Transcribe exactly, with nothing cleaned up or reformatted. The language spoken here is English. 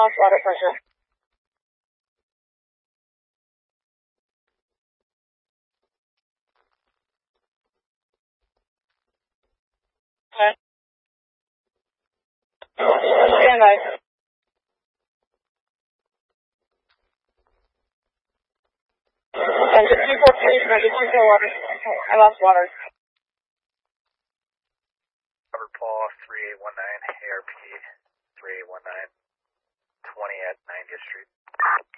lost water pressure. Okay. Stand by. Engine two four three, engine two four water. I lost water. Robert Paul, three eight one nine, A R P, three eight one nine, twenty at ninetieth Street.